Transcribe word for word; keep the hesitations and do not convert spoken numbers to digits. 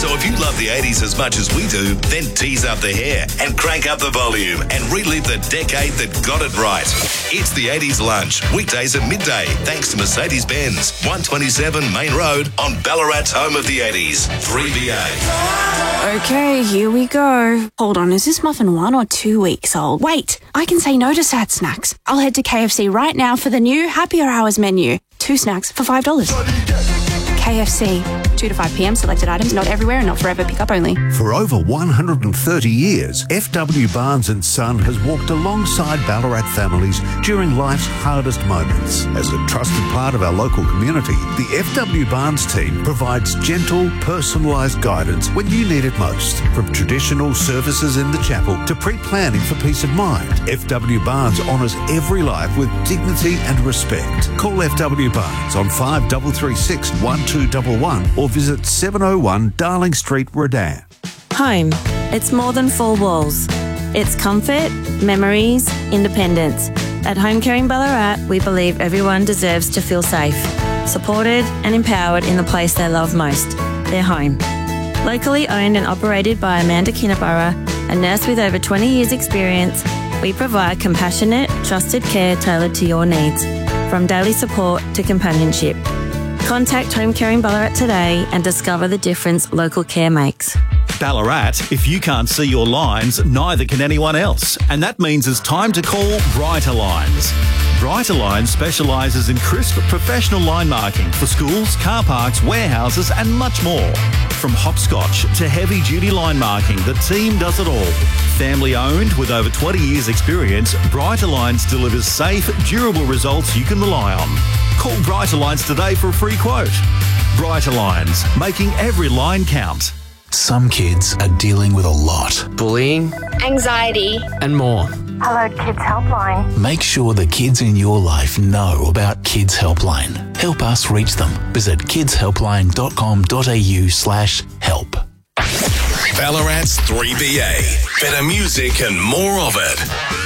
So if you love the eighties as much as we do, then tease up the hair and crank up the volume and relive the decade that got it right. It's the eighties Lunch, weekdays at midday, thanks to Mercedes-Benz, one twenty-seven Main Road on Ballarat's home of the eighties, three B A. Okay, here we go. Hold on, is this muffin one or two weeks old? Wait, I can say no to sad snacks. I'll head to K F C right now for the new Happier Hours menu. Two snacks for five dollars. K F C, two to five p.m, selected items, not everywhere and not forever, pick up only. For over one hundred thirty years, F W Barnes and Son has walked alongside Ballarat families during life's hardest moments. As a trusted part of our local community, the F W Barnes team provides gentle, personalised guidance when you need it most. From traditional services in the chapel to pre-planning for peace of mind, F W Barnes honours every life with dignity and respect. Call F W Barnes on five three three six, one two one one or visit seven oh one Darling Street, Redan. Home. It's more than four walls. It's comfort, memories, independence. At Home Care in Ballarat, we believe everyone deserves to feel safe, supported and empowered in the place they love most, their home. Locally owned and operated by Amanda Kinnaburra, a nurse with over twenty years experience, we provide compassionate, trusted care tailored to your needs, from daily support to companionship. Contact Home Care in Ballarat today and discover the difference local care makes. Ballarat, if you can't see your lines, neither can anyone else. And that means it's time to call Brighter Lines. Brighter Lines specialises in crisp professional line marking for schools, car parks, warehouses and much more. From hopscotch to heavy-duty line marking, the team does it all. Family owned with over twenty years experience, Brighter Lines delivers safe, durable results you can rely on. Call Brighter Lines today for a free quote. Brighter Lines, making every line count. Some kids are dealing with a lot. Bullying, anxiety, and more. Hello Kids Helpline. Make sure the kids in your life know about Kids Helpline. Help us reach them. Visit kidshelpline.com.au slash help. Ballarat's three B A. Better music and more of it.